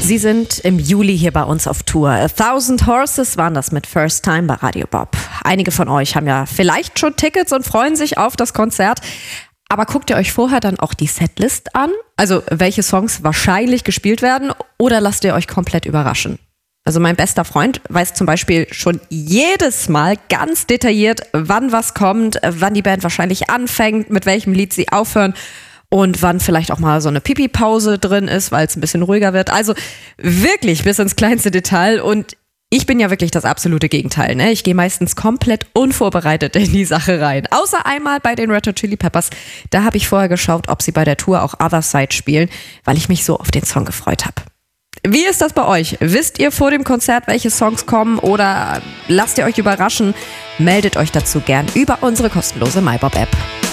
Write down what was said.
Sie sind im Juli hier bei uns auf Tour. 1000 Horses waren das mit First Time bei Radio Bob. Einige von euch haben ja vielleicht schon Tickets und freuen sich auf das Konzert. Aber guckt ihr euch vorher dann auch die Setlist an? Also welche Songs wahrscheinlich gespielt werden, oder lasst ihr euch komplett überraschen? Also mein bester Freund weiß zum Beispiel schon jedes Mal ganz detailliert, wann was kommt, wann die Band wahrscheinlich anfängt, mit welchem Lied sie aufhören und wann vielleicht auch mal so eine Pipi-Pause drin ist, weil es ein bisschen ruhiger wird. Also wirklich bis ins kleinste Detail. Und ich bin ja wirklich das absolute Gegenteil, ne? Ich gehe meistens komplett unvorbereitet in die Sache rein. Außer einmal bei den Red Hot Chili Peppers. Da habe ich vorher geschaut, ob sie bei der Tour auch Other Side spielen, weil ich mich so auf den Song gefreut habe. Wie ist das bei euch? Wisst ihr vor dem Konzert, welche Songs kommen, oder lasst ihr euch überraschen? Meldet euch dazu gern über unsere kostenlose MyBob-App.